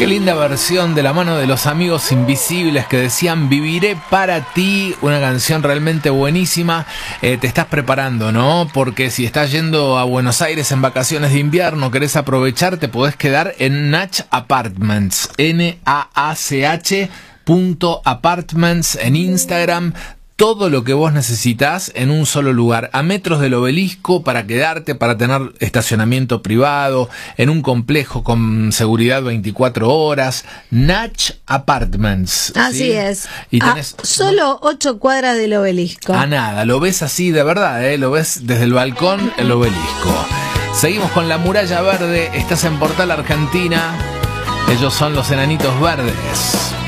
Qué linda versión de la mano de los Amigos Invisibles que decían Viviré para ti, una canción realmente buenísima. Te estás preparando, ¿no? Porque si estás yendo a Buenos Aires en vacaciones de invierno, querés aprovechar, te podés quedar en Nach Apartments, NAACH.apartments en Instagram. Todo lo que vos necesitas en un solo lugar, a metros del Obelisco, para quedarte, para tener estacionamiento privado, en un complejo con seguridad 24 horas. Nach Apartments. Así ¿sí? es. Y tenés solo 8 cuadras del Obelisco. a nada, lo ves así de verdad, lo ves desde el balcón, el Obelisco. Seguimos con La Muralla Verde, estás en Portal Argentina. Ellos son los Enanitos Verdes.